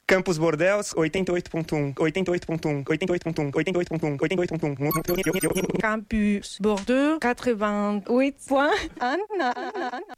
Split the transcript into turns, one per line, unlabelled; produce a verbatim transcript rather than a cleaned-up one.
Campos Bordeaux, oitenta e oito ponto um, oitenta e oito ponto um, oitenta e oito ponto um, oitenta e oito ponto um, oitenta e oito ponto um.
Campus Bordeaux, quatre-vingt-huit point un.